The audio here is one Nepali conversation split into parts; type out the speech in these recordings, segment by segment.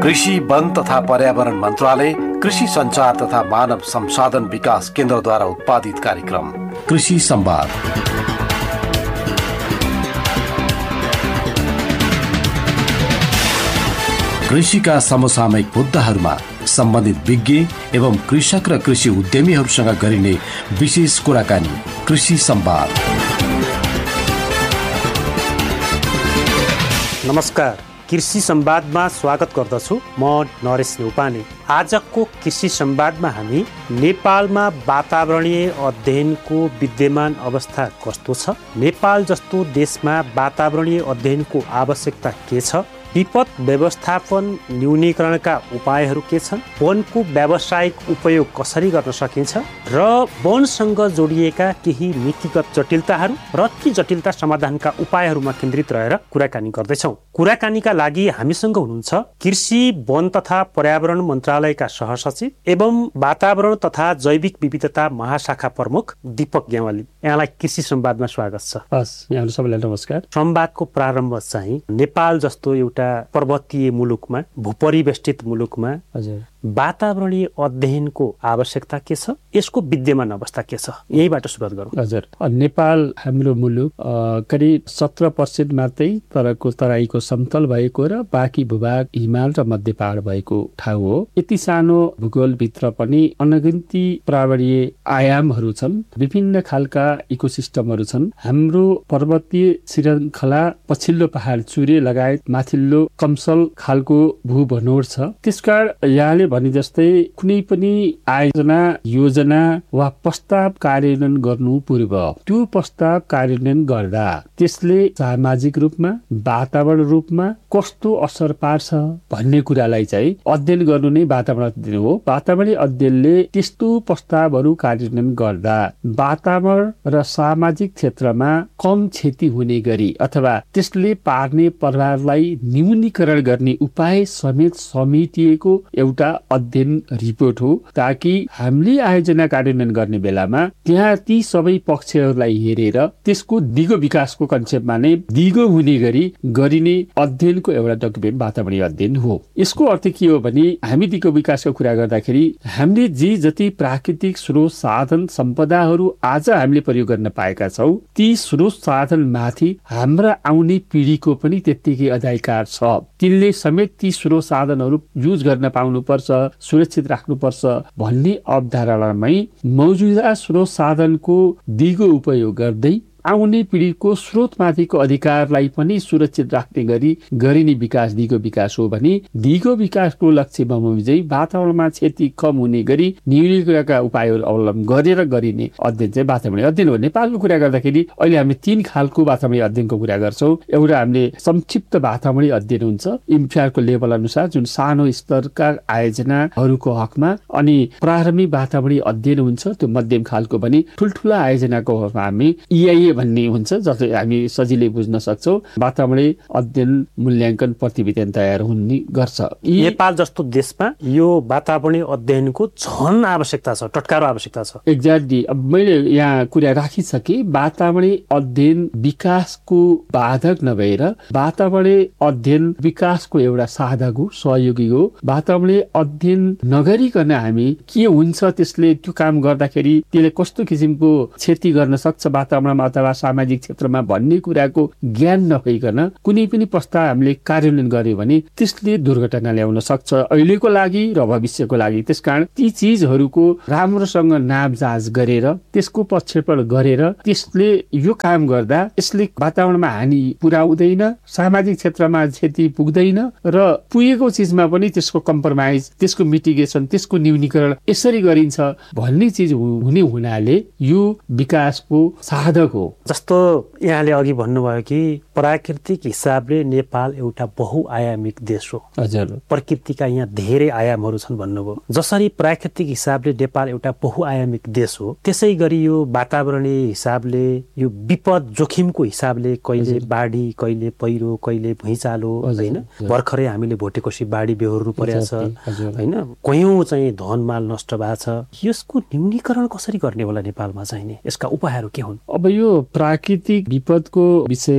कृषि, वन तथा पर्यावरण मन्त्रालय, कृषि सञ्चार तथा मानव संसाधन विकास केन्द्रद्वारा उत्पादित कार्यक्रम कृषि संवाद। कृषिका समसामयिक मुद्दाहरूमा सम्बन्धित विज्ञ एवं कृषक र कृषि उद्यमीहरूसँग गरिने विशेष कुराकानी कृषि संवाद। नमस्कार, कृषि संवादमा स्वागत गर्दछु। म नरेश न्यौपाने। आजको कृषि संवादमा हामी नेपालमा वातावरणीय अध्ययनको विद्यमान अवस्था कस्तो छ, नेपाल जस्तो देशमा वातावरणीय अध्ययनको आवश्यकता के छ, विपद व्यवस्थापन न्यूनीकरणका उपायहरू के छन्, वनको व्यावसायिक उपयोग कसरी गर्न सकिन्छ र वनसँग जोडिएका केही नीतिगत जटिलताहरू र ती जटिलता समाधानका उपायहरूमा केन्द्रित रहेर कुराकानी गर्दैछौँ। कुराकानीका लागि हामीसँग हुनुहुन्छ कृषि, वन तथा पर्यावरण मन्त्रालयका सहसचिव एवं वातावरण तथा जैविक विविधता महाशाखा प्रमुख दीपक गेवाली। यहाँलाई कृषि संवादमा स्वागत छ। हस्, यहाँहरू सबैलाई नमस्कार। संवादको प्रारम्भ चाहिँ नेपाल जस्तो एउटा पर्वतीय मुलुकमा, भूपरिवेष्टित मुलुकमा वातावरणीय अध्ययनको आवश्यकता के छ, यसको विद्यमान अवस्था के छ, यहीबाट सुरुवात गरौँ। हजुर, नेपाल हाम्रो मुलुक करिब 17% मात्रै तराईको समतल भएको र बाँकी भूभाग हिमाल र मध्य पहाड भएको ठाउँ हो। यति सानो भूगोलभित्र पनि अनगिन्ती पर्यावरणीय आयामहरू छन्, विभिन्न खालका इकोसिस्टमहरू छन्। हाम्रो पर्वतीय श्रृङ्खला, पछिल्लो पहाड चुरे लगायत माथिल्लो कमसल खालको भूभनोट छ। त्यसकारण यहाँले भने जस्तै कुनै पनि आयोजना, योजना वा प्रस्ताव कार्यान्वयन गर्नु पूर्व त्यो प्रस्ताव कार्यान्वयन गर्दा त्यसले सामाजिक रूपमा, वातावरण रूपमा कस्तो असर पार्छ भन्ने कुरालाई चाहिँ अध्ययन गर्नु नै वातावरण अध्ययन हो। वातावरणीय अध्ययनले त्यस्तो प्रस्तावहरू कार्यान्वयन गर्दा वातावरण र सामाजिक क्षेत्रमा कम क्षति हुने गरी अथवा त्यसले पार्ने प्रभावलाई न्यूनीकरण गर्ने उपाय समेत समेटिएको एउटा अध्ययन रिपोर्ट हो, ताकि हामीले आयोजना कार्यान्वयन गर्ने बेलामा त्यहाँ ती सबै पक्षहरूलाई हेरेर त्यसको दिगो विकासको कन्सेप्टमा नै दिगो हुने गरी गरिने अध्ययनको एउटा डकुमेन्ट वातावरणीय अध्ययन हो। यसको अर्थ के हो भने हामी दिगो विकासको कुरा गर्दाखेरि हामीले जति प्राकृतिक स्रोत साधन सम्पदाहरू आज हामीले प्रयोग गर्न पाएका छौँ, ती स्रोत साधन माथि हाम्रा आउने पिढीको पनि त्यत्तिकै अधिकार छ। तिनले समेत ती स्रोत साधनहरू युज गर्न पाउनुपर्छ, सुरक्षित राख्नुपर्छ भन्ने अवधारणामै मौजुदा स्रोत साधनको दिगो उपयोग गर्दै आउने पिढीको स्रोतमाथिको अधिकारलाई पनि सुरक्षित राख्ने गरी गरिने विकास दिगो विकास हो भने दिगो विकासको लक्ष्य बमोजिम वातावरणमा क्षति कम हुने गरी न्यूनीकरणका उपायहरू अवलम्बन गरेर गरिने अध्ययन चाहिँ वातावरणीय अध्ययन हो। नेपालको कुरा गर्दाखेरि अहिले हामीले 3 खालको वातावरणीय अध्ययनको कुरा गर्छौँ। एउटा हामीले संक्षिप्त वातावरणीय अध्ययन हुन्छ, इम्फिआरको लेभल अनुसार, जुन सानो स्तरका आयोजनाहरूको हकमा, अनि प्रारम्भिक वातावरणीय अध्ययन हुन्छ, त्यो मध्यम खालको पनि ठुल्ठुला आयोजनाको हकमा हामी EIA भन्ने हुन्छ, जसले हामी सजिलै बुझ्न सक्छौँ। वातावरणीय अध्ययन मूल्याङ्कन प्रतिवेदन तयार हुने गर्छ। नेपाल जस्तो देशमा यो वातावरणीय अध्ययनको झन् आवश्यकता छ, टटकारो आवश्यकता छ। एक्ज्याक्टली। अब मैले यहाँ कुरा राखिसके, वातावरणीय अध्ययन विकासको बाधक नभएर वातावरणीय अध्ययन विकासको एउटा साधक हो, सहयोगी हो। वातावरणीय अध्ययन नगरिकन हामी के हुन्छ, त्यसले त्यो काम गर्दाखेरि त्यसले कस्तो किसिमको क्षति गर्न सक्छ वातावरणमा अथवा सामाजिक क्षेत्रमा भन्ने कुराको ज्ञान नभइकन कुनै पनि प्रस्ताव हामीले कार्यान्वयन गर्यो भने त्यसले दुर्घटना ल्याउन सक्छ अहिलेको लागि र भविष्यको लागि। त्यसकारण ती चिजहरूको राम्रोसँग नापजाँच गरेर त्यसको प्रक्षेपण गरेर त्यसले यो काम गर्दा यसले वातावरणमा हानि पुर्याउँदैन, सामाजिक क्षेत्रमा क्षति पुग्दैन र पुगेको चिजमा पनि त्यसको कम्प्रोमाइज, त्यसको मिटिगेसन, त्यसको न्यूनीकरण यसरी गरिन्छ भन्ने चिज हुने हुनाले यो विकासको साधक हो। जस्तो यहाँले अघि भन्नुभयो कि प्राकृतिक हिसाबले नेपाल एउटा बहुआयामिक देश हो। हजुर, प्रकृतिका यहाँ धेरै आयामहरू छन् भन्नुभयो। जसरी प्राकृतिक हिसाबले नेपाल एउटा बहुआयामिक देश हो, त्यसै गरी यो वातावरणीय हिसाबले, यो विपद जोखिमको हिसाबले कहिले बाढी, कहिले पहिरो, कहिले भुइँचालो, होइन, भर्खरै हामीले भोटेकोसी बाढी बेहोर्नु परेको छ, होइन, कयौं चाहिँ धनमाल नष्ट भएको छ। यसको न्यूनीकरण कसरी गर्ने होला नेपालमा चाहिने, यसका उपायहरू के हुन्? अब यो प्राकृतिक विपदको विषयमा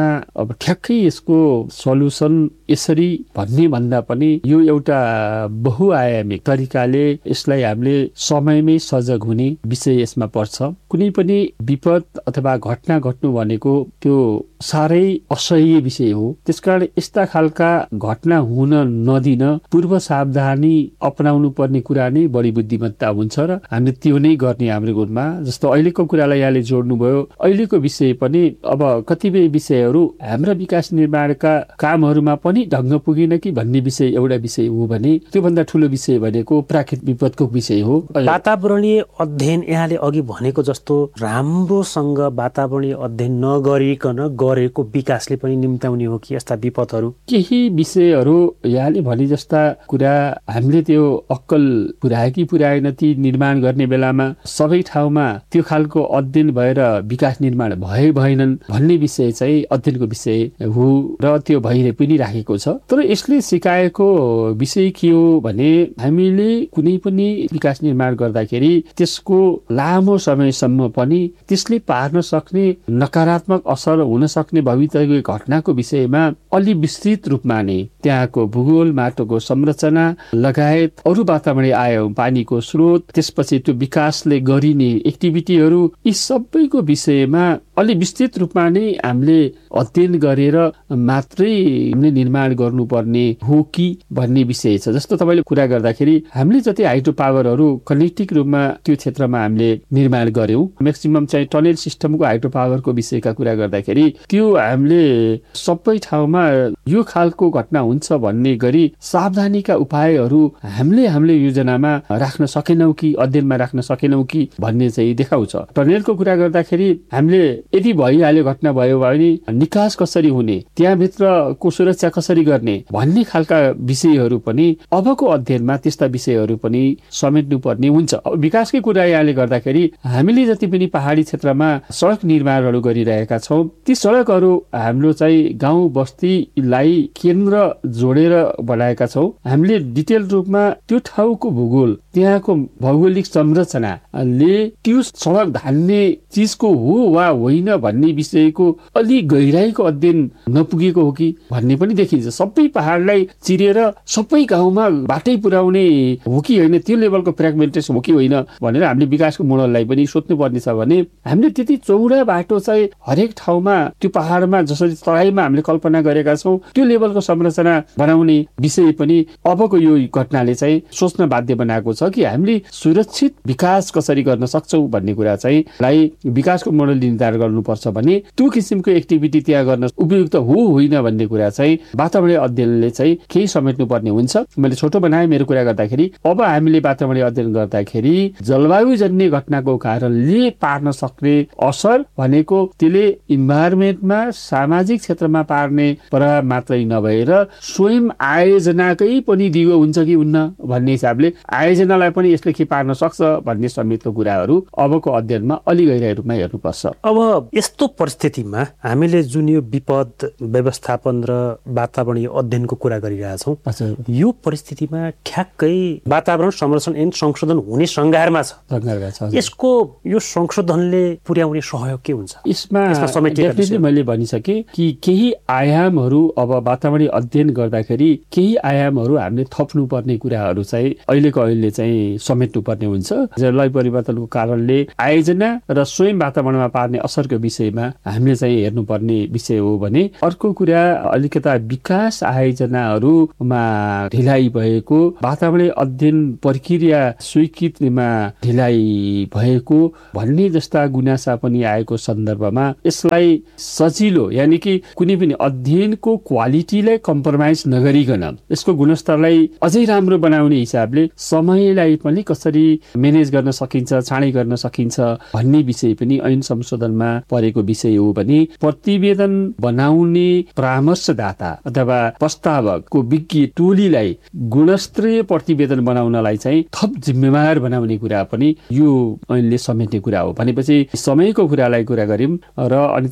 अब ठ्याक्कै यसको सल्युसन यसरी भन्ने भन्दा पनि यो एउटा बहुआयामिक तरिकाले यसलाई हामीले समयमै सजग हुने विषय यसमा पर्छ। कुनै पनि विपद अथवा घटना घट्नु भनेको त्यो साह्रै असह्य विषय हो। त्यसकारण यस्ता खालका घटना हुन नदिन पूर्व सावधानी अपनाउनु पर्ने कुरा नै बढी बुद्धिमत्ता हुन्छ र हामीले त्यो नै गर्ने हाम्रो गुणमा। जस्तो अहिलेको कुरालाई यहाँले जोड्नुभयो, अहिलेको विषय पनि अब कतिपय विषयहरू हाम्रा विकास निर्माणका कामहरूमा पनि ढङ्ग पुगेन कि भन्ने विषय एउटा विषय हो भने त्योभन्दा ठुलो विषय भनेको प्राकृतिक विपदको विषय हो। वातावरणीय अध्ययन यहाँले अघि भनेको जस्तो राम्रोसँग वातावरणीय अध्ययन नगरिकन गरेको विकासले पनि निम्त्याउने हो कि यस्ता विपदहरू? केही विषयहरू यहाँले भने जस्ता कुरा हामीले त्यो अक्कल पुर्याए कि पुर्याएन ती निर्माण गर्ने बेलामा सबै ठाउँमा त्यो खालको अध्ययन भएर विकास निर्माण भएनन् भन्ने विषय चाहिँ अध्ययनको विषय हो र त्यो भइरहे पनि राखेको छ। तर यसले सिकाएको विषय के हो भने हामीले कुनै पनि विकास निर्माण गर्दाखेरि त्यसको लामो समयसम्म पनि त्यसले पार्न सक्ने नकारात्मक असर हुन सक्ने भविष्यको घटनाको विषयमा अलि विस्तृत रूपमा नै त्यहाँको भूगोल, माटोको संरचना लगायत अरू वातावरणीय आयाम, पानीको स्रोत, त्यसपछि त्यो विकासले गरिने एक्टिभिटीहरू, यी सबैको विषयमा अलि विस्तृत रूपमा नै हामीले अध्ययन गरेर मात्रै हामीले निर्माण गर्नुपर्ने हो कि भन्ने विषय छ। जस्तो तपाईँले कुरा गर्दाखेरि हामीले जति हाइड्रो पावरहरू कनेक्टिक रूपमा त्यो क्षेत्रमा हामीले निर्माण गर्यौं, म्याक्सिमम चाहिँ टनेल सिस्टमको हाइड्रो पावरको विषयका कुरा गर्दाखेरि त्यो हामीले सबै ठाउँमा यो खालको घटना हुन्छ भन्ने गरी सावधानीका उपायहरू हामीले योजनामा राख्न सकेनौं कि अध्ययनमा राख्न सकेनौं कि भन्ने चाहिँ देखाउँछ। टनेलको कुरा गर्दाखेरि हामीले यदि भइहाल्यो, घटना भयो भने निकास कसरी हुने, त्यहाँभित्रको सुरक्षा कसरी गर्ने भन्ने खालका विषयहरू पनि अबको अध्ययनमा त्यस्ता विषयहरू पनि समेट्नु पर्ने हुन्छ। विकासकै कुरा यहाँले गर्दाखेरि हामीले जति पनि पहाडी क्षेत्रमा सडक निर्माणहरू गरिरहेका छौं, ती सडकहरू हाम्रो चाहिँ गाउँ बस्तीलाई केन्द्र जोडेर बनाएका छौं। हामीले डिटेल रूपमा त्यो ठाउँको भूगोल, त्यहाँको भौगोलिक संरचनाले त्यो सडक धान्ने चिजको हो वा होइन भन्ने विषयको अलि गहिराईको अध्ययन नपुगेको हो कि भन्ने पनि देखिन्छ। सबै पहाडलाई चिरेर सबै गाउँमा बाटै पुर्याउने हो कि होइन, त्यो लेभलको फ्र्यागमेन्टेसन हो कि होइन भनेर हामीले विकासको मोडललाई पनि सोध्नु पर्ने छ भने हामीले त्यति चौडा बाटो चाहिँ हरेक ठाउँमा त्यो पहाडमा जसरी तराईमा हामीले कल्पना गरेका छौं त्यो लेभलको संरचना बनाउने विषय पनि अबको यो घटनाले चाहिँ सोच्न बाध्य बनाएको छ कि हामीले सुरक्षित विकास कसरी गर्न सक्छौं भन्ने कुरा चाहिँ विकासको मोडल निर्धारण गर्नुपर्छ भने त्यो किसिमको एक्टिभिटी त्यहाँ गर्न उपयुक्त हो होइन भन्ने कुरा चाहिँ वातावरणीय अध्ययनले चाहिँ केही समेट्नु पर्ने हुन्छ। मैले छोटो बनाएँ मेरो कुरा गर्दाखेरि अब हामीले वातावरणीय अध्ययन गर्दाखेरि जलवायुजन्य घटनाको कारणले पार्न सक्ने असर भनेको त्यसले इन्भाइरोमेन्टमा, सामाजिक क्षेत्रमा पार्ने प्रभाव मात्रै नभएर स्वयं आयोजनाकै पनि दिगो हुन्छ कि हुन्न भन्ने हिसाबले आयोजनालाई पनि यसले के पार्न सक्छ भन्ने समेतको कुराहरू अबको अध्ययनमा अलि गहिराई रूपमा हेर्नुपर्छ। अब यस्तो परिस्थितिमा हामीले जुन यो विपद व्यवस्थापन र वातावरणीय अध्ययनको कुरा गरिरहेछौँ, यो परिस्थितिमा ठ्याक्कै वातावरण संरक्षण एवं संशोधन हुने सङ्घारमा छ। यसको यो संशोधनले पुर्याउने सहयोग के हुन्छ? यसमा डेफिनेटली मैले भनिसके कि केही आयामहरू अब वातावरणीय अध्ययन गर्दाखेरि केही आयामहरू हामीले थप्नु पर्ने कुराहरू चाहिँ अहिले चाहिँ समेट्नु पर्ने हुन्छ। जलवायु परिवर्तनको कारणले आयोजना र स्वयं वातावरणमा पार्ने असरको विषयमा हामीले चाहिँ हेर्नुपर्ने विषय हो भने अर्को कुरा अलिकता विकास आयोजनाहरूमा ढिलाइ भएको, वातावरणीय अध्ययन प्रक्रिया स्वीकृतिमा ढिलाइ भएको भन्ने जस्ता गुनासा पनि आएको सन्दर्भमा यसलाई सजिलो यानि कि कुनै पनि अध्ययनको क्वालिटीलाई कम्प्रोमाइज नगरिकन यसको गुणस्तरलाई अझै राम्रो बनाउने हिसाबले समयलाई पनि कसरी म्यानेज गर्न सकिन्छ, छाँडै गर्न सकिन्छ भन्ने विषय पनि ऐन संशोधनमा परेको विषय हो भने प्रतिवेदन बनाउने परामर्शदाता अथवा प्रस्तावकको विज्ञ टोलीलाई गुणस्तरीय प्रतिवेदन बनाउनलाई चाहिँ थप जिम्मेवार बनाउने कुरा पनि यो ऐनले समेट्ने कुरा हो। भनेपछि समयको कुरा गर्यौं र अनि त्यसपछि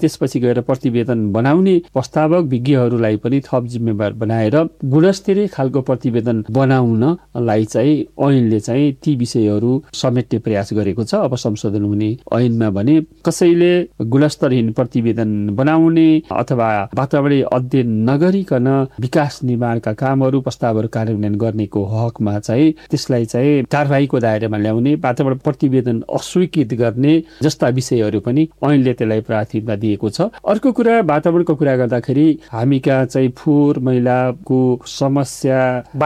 गएर प्रतिवेदन बनाउने प्रस्तावक विज्ञहरूलाई पनि थप जिम्मेवार बनाएर गुणस्तरीय खालको प्रतिवेदन बनाउनलाई चाहिँ ऐनले चाहिँ ती विषयहरू समेट्ने प्रयास गरेको छ। अब संशोधन हुने ऐनमा भने कसैले गुणस्तरहीन प्रतिवेदन बनाउने अथवा वातावरणीय अध्ययन नगरिकन विकास निर्माणका कामहरू प्रस्तावहरू कार्यान्वयन गर्नेको हकमा चाहिँ त्यसलाई चाहिँ कारबाहीको दायरामा ल्याउने, वातावरण प्रतिवेदन अस्वीकृत गर्ने जस्ता विषयहरू पनि ऐनले त्यसलाई प्राथमिकता दिएको छ। अर्को कुरा वातावरणको कुरा गर्दाखेरि हामी कहाँ चाहिँ फोहोर मैलाको समस्या,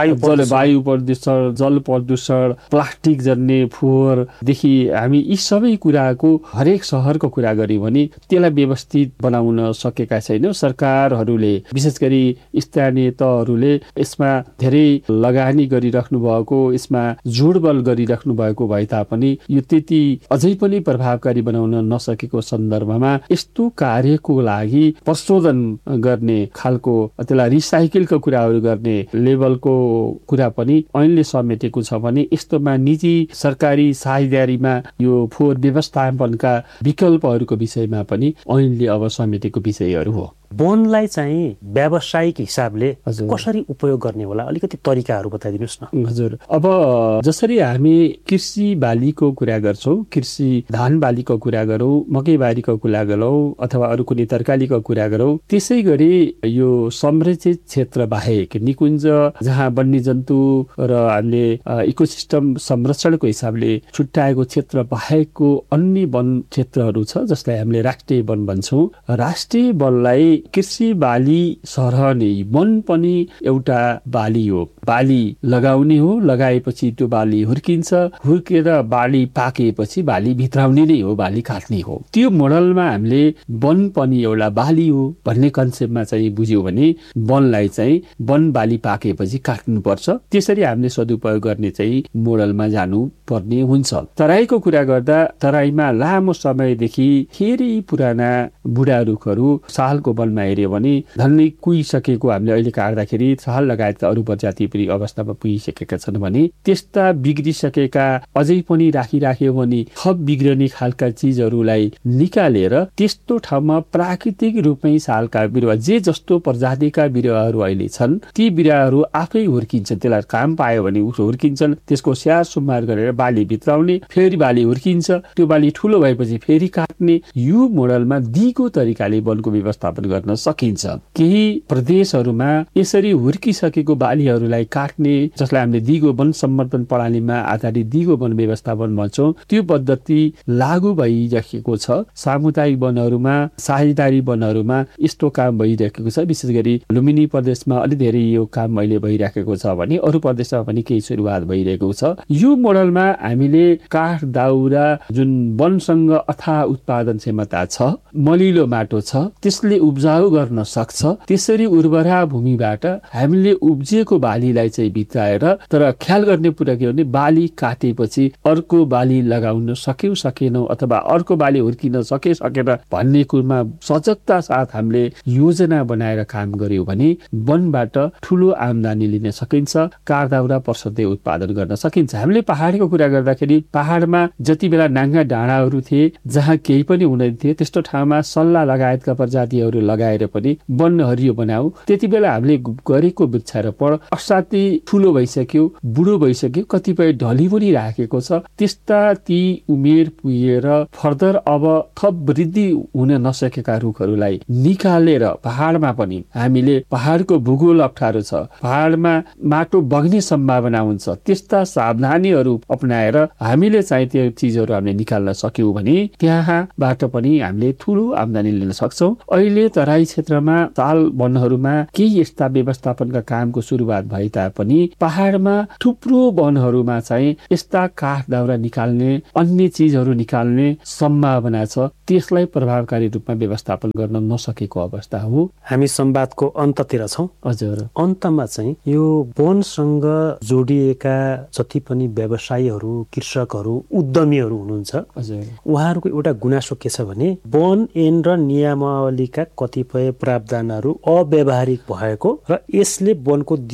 वायु प्रदूषण, जल प्रदूषण, प्लास्टिक जन्ने फोहोरदेखि हामी यी सबै कुराको हरेक शहरको कुरा गर्यौँ भने त्यसलाई व्यवस्थित बनाउन सकेका छैनौँ। सरकारहरूले विशेष गरी स्थानीय तहहरूले यसमा धेरै लगानी गरिराख्नु भएको, यसमा जोडबल गरिराख्नु भएको भए तापनि यो त्यति अझै पनि प्रभावकारी बनाउन नसकेको सन्दर्भमा यस्तो कार्यको लागि प्रशोधन गर्ने खालको, त्यसलाई रिसाइकलको कुराहरू गर्ने लेभलको कुरा पनि ऐनले समेटेको छ भने यस्तोमा निजी सरकारी साझेदारीमा यो फोहोर व्यवस्थापनका विकल्पहरूको विषयमा पनि ऐनले अब समेटेको विषयहरू हो। वनलाई चाहिँ व्यावसायिक हिसाबले कसरी उपयोग गर्ने होला, अलिकति तरिकाहरू बताइदिनुहोस् न। हजुर, अब जसरी हामी कृषि बालीको कुरा गर्छौँ, कृषि धान बालीको कुरा गरौँ, मकै बारीको कुरा गरौँ अथवा अरू कुनै तरकारीको कुरा गरौँ, त्यसै गरी यो संरक्षित क्षेत्र बाहेक निकुञ्ज जहाँ वन्यजन्तु र हामीले इकोसिस्टम संरक्षणको हिसाबले छुट्याएको क्षेत्र बाहेकको अन्य वन क्षेत्रहरू छ जसलाई हामीले राष्ट्रिय वन भन्छौँ। राष्ट्रिय वनलाई कृषि बाली सरह नै, वन पनि एउटा बाली हो, बाली लगाउने हो, लगाएपछि त्यो बाली हुर्किन्छ, हुर्केर बाली पाकेपछि बाली भित्राउने नै हो, बाली काट्ने हो। त्यो मोडलमा हामीले वन पनि एउटा बाली हो भन्ने कन्सेप्टमा चाहिँ बुझ्यौँ भने वनलाई चाहिँ वन बाली पाकेपछि काट्नुपर्छ, त्यसरी हामीले सदुपयोग गर्ने चाहिँ मोडलमा जानु पर्ने हुन्छ। तराईको कुरा गर्दा तराईमा लामो समयदेखि धेरै पुराना बुढा रुखहरू सालको वनमा हेऱ्यो भने धन्नै कुहिसकेको हामीले अहिले काट्दाखेरि साल लगायतका अरू प्रजाति पनि अवस्थामा पुगिसकेका छन् भने त्यस्ता बिग्रिसकेका अझै पनि राखिराख्यो भने थप बिग्रने खालका चिजहरूलाई निकालेर त्यस्तो ठाउँमा प्राकृतिक रूपमै सालका बिरुवा जे जस्तो प्रजातिका बिरुवाहरू अहिले छन् ती बिरुवाहरू आफै हुर्किन्छन्, त्यसलाई काम पायो भने हुर्किन्छन्, त्यसको स्याहार सुम्हार गरेर बाली भित्राउने, फेरि बाली हुर्किन्छ, त्यो बाली ठुलो भएपछि फेरि काट्ने, यो मोडलमा दिगो तरिकाले वनको व्यवस्थापन गर्न सकिन्छ। केही प्रदेशहरूमा यसरी हुर्किसकेको बालीहरूलाई काट्ने, जसलाई हामीले दिगो वन सम्वर्धन प्रणालीमा आधारित दिगो वन व्यवस्थापन भन्छौँ, त्यो पद्धति लागू भइरहेको छ। सामुदायिक वनहरूमा, साझेदारी वनहरूमा यस्तो काम भइरहेको छ। विशेष गरी लुम्बिनी प्रदेशमा अलि धेरै यो काम अहिले भइरहेको छ भने अरू प्रदेशमा पनि केही सुरुवात भइरहेको छ। यो मोडलमा हामीले काठ दाउरा जुन वनसँग अथाह उत्पादन क्षमता छ, मलिलो माटो छ, त्यसले उब्जाउ गर्न सक्छ, त्यसरी उर्वरा भूमिबाट हामीले उब्जिएको बालीलाई चाहिँ भित्राएर, तर ख्याल गर्ने कुरा के भने बाली काटेपछि अर्को बाली लगाउन सक्यौं सकेनौं अथवा अर्को बाली हुर्किन सकेन भन्ने कुरामा सजगता साथ हामीले योजना बनाएर काम गर्यौं भने वनबाट ठूलो आमदानी लिन सकिन्छ, काठ दाउरा प्रशुद्ध उत्पादन गर्न सकिन्छ। हामीले पहाडको कुरा गर्दाखेरि पहाडमा जति बेला नाङ्गा डाँडाहरू थिए जहाँ केही पनि हुँदैन थियो त्यस्तो ठाउँमा सल्ला लगायतका प्रजातिहरू लगाएर पनि वन हरियो बनाऊ। त्यति बेला हामीले गरेको वृक्षारोपण असाध्यै ठुलो भइसक्यो, बुढो भइसक्यो, कतिपय ढली पनि राखेको छ। त्यस्ता ती उमेर पुगेर फर्दर अब थप वृद्धि हुन नसकेका रुखहरूलाई निकालेर पहाडमा पनि हामीले, पहाडको भूगोल अप्ठ्यारो छ, पहाडमा माटो बग्ने सम्भावना हुन्छ, त्यस्ता सावधानीहरू अपनाएर हामीले चाहिँ त्यो चिजहरू हामीले निकाल्न सक्यौं भने त्यहाँबाट पनि हामीले ठूलो आमदानी लिन सक्छौं। अहिले तराई क्षेत्रमा साल वनहरूमा केही यस्ता व्यवस्थापनका कामको सुरुवात भए तापनि पहाडमा थुप्रो वनहरूमा चाहिँ यस्ता काठ दाउरा निकाल्ने, अन्य चिजहरू निकाल्ने सम्भावना छ, त्यसलाई प्रभावकारी रूपमा व्यवस्थापन गर्न नसकेको अवस्था हो। हामी संवादको अन्ततिर छौं। हजुर, अन्तमा चाहिँ यो वनसँग जोडिएका जति पनि व्यवसायीहरू, कृषकहरू, उद्यमीहरू हुनुहुन्छ, उहाँहरूको एउटा गुनासो के छ भने वन ऐन र नियमावलीका कतिपय प्रावधानहरू अव्यावहारिक भएको र यसले वनको दिगो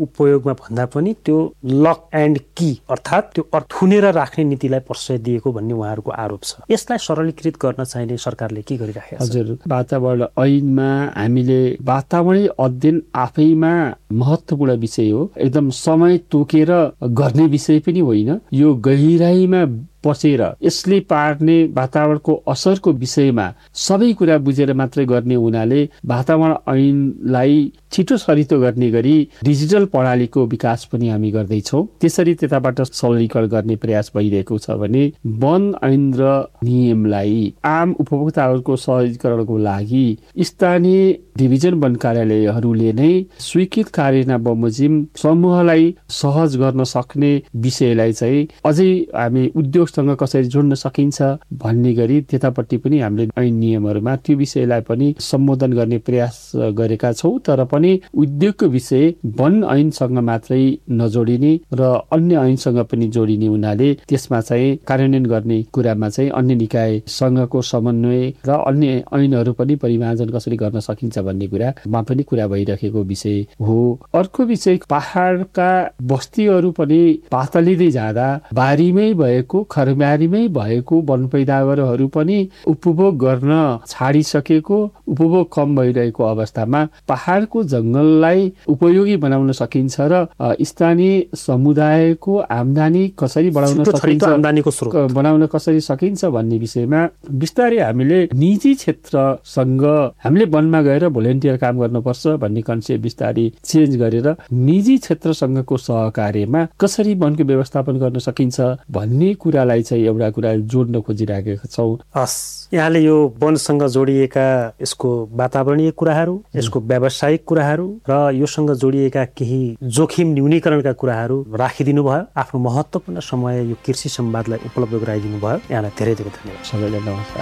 उपयोगमा भन्दा पनि त्यो लक एन्ड की अर्थात् त्यो थुनेर राख्ने नीतिलाई प्रश्रय दिएको भन्ने उहाँहरूको आरोप छ। यसलाई सरलीकृत गर्न चाहिने सरकारले के गरिराखेको छ? हजुर, वातावरण ऐनमा हामीले वातावरणीय अध्ययन आफैमा महत्त्वपूर्ण विषय हो। एकदम समय तोकेर गर्ने विषय पनि होइन। यो गहिराईमा पसेर यसले पार्ने वातावरणको असरको विषयमा सबै कुरा बुझेर मात्रै गर्ने हुनाले वातावरण ऐनलाई छिटो सरितो गर्ने गरी डिजिटल प्रणालीको विकास पनि हामी गर्दैछौँ। त्यसरी त्यताबाट सरलीकरण गर्ने प्रयास भइरहेको छ भने वन ऐन र नियमलाई आम उपभोक्ताहरूको सहजीकरणको लागि स्थानीय डिभिजन वन कार्यालयहरूले नै स्वीकृत कार्यान्वयन बमोजिम समूहलाई सहज गर्न सक्ने विषयलाई चाहिँ अझै हामी उद्योगसँग कसरी जोड्न सकिन्छ भन्ने गरी त्यतापट्टि पनि हामीले ऐन नियमहरूमा त्यो विषयलाई पनि सम्बोधन गर्ने प्रयास गरेका छौँ। तर पनि उद्योगको विषय वन ऐनसँग मात्रै नजोडिने र अन्य ऐनसँग पनि जोडिने हुनाले त्यसमा चाहिँ कार्यान्वयन गर्ने कुरामा चाहिँ अन्य निकायसँगको समन्वय र अन्य ऐनहरू पनि परिमार्जन कसरी गर्न सकिन्छ भन्ने कुरामा पनि कुरा भइरहेको विषय हो। अर्को विषय पहाडका बस्तीहरू पनि पातलिँदै जाँदा बारीमै भएको खरबारीमै भएको वन पैदावारहरू पनि उपभोग गर्न छाडिसकेको, उपभोग कम भइरहेको अवस्थामा पहाडको जंगललाई उपयोगी बनाउन सकिन्छ र स्थानीय समुदायको आम्दानी कसरी बढाउन सकिन्छ, आम्दानीको स्रोत बनाउन कसरी सकिन्छ भन्ने विषयमा बिस्तारै हामीले निजी क्षेत्रसँग हामीले वनमा गएर भोलिन्टियर काम गर्नुपर्छ भन्ने कन्सेप्ट बिस्तारै चेन्ज गरेर निजी क्षेत्रसँगको सहकार्यमा कसरी वनको व्यवस्थापन गर्न सकिन्छ भन्ने कुरालाई चाहिँ एउटा कुरा जोड्न खोजिरहेका छौँ। यहाँले यो वनसँग जोडिएका यसको वातावरणीय कुराहरू, यसको व्यावसायिक कुराहरू र योसँग जोडिएका केही जोखिम न्यूनीकरणका कुराहरू राखिदिनु भयो। आफ्नो महत्त्वपूर्ण समय यो कृषि संवादलाई उपलब्ध गराइदिनु भयो। यहाँलाई धेरै धेरै धन्यवाद। सबैलाई नमस्कार।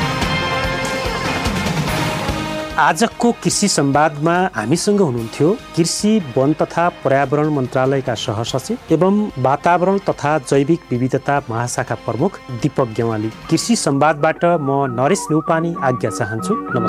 आजको कृषि संवादमा हामीसँग हुनुहुन्थ्यो कृषि, वन तथा पर्यावरण मन्त्रालयका सहसचिव एवं वातावरण तथा जैविक विविधता महाशाखा प्रमुख दीपक गेवाली। कृषि संवादबाट म नरेश न्यौपाने आज्ञा चाहन्छु। नमस्कार।